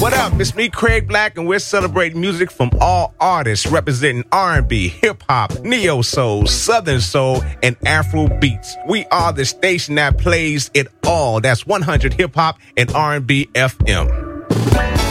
What up? It's me, Craig Black, and we're celebrating music from all artists representing R&B, hip-hop, neo-soul, southern soul, and Afro beats. We are the station that plays it all. That's 100 hip-hop and R&B FM.